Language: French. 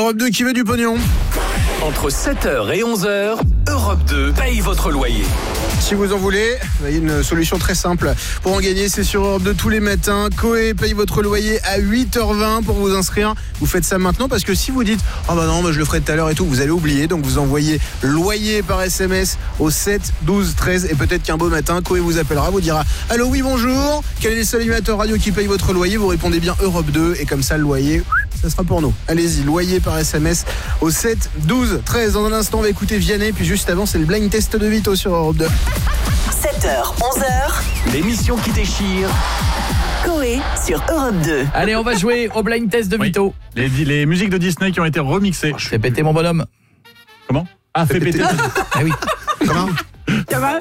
Europe 2 qui veut du pognon. Entre 7h et 11h, Europe 2 paye votre loyer. Si vous en voulez, il y a une solution très simple pour en gagner, c'est sur Europe 2 tous les matins. Coé paye votre loyer à 8h20 pour vous inscrire. Vous faites ça maintenant parce que si vous dites « Ah bah non, je le ferai tout à l'heure et tout », vous allez oublier. Donc vous envoyez loyer par SMS au 7 12 13 et peut-être qu'un beau matin, Coé vous appellera, vous dira « Allô, oui, bonjour, quel est le seul animateur radio qui paye votre loyer ?» Vous répondez bien Europe 2 et comme ça le loyer, ça sera pour nous. Allez-y, loyer par SMS au 7 12 13. Dans un instant, on va écouter Vianney, puis juste avant, c'est le blind test de Vito sur Europe 2. 7h, 11h. L'émission qui déchire. Coé sur Europe 2. Allez, on va jouer au blind test de Vito. Les musiques de Disney qui ont été remixées. Je fais péter mon bonhomme. Comment ? Ah, fais péter. Ah oui. Comment ? Comment ?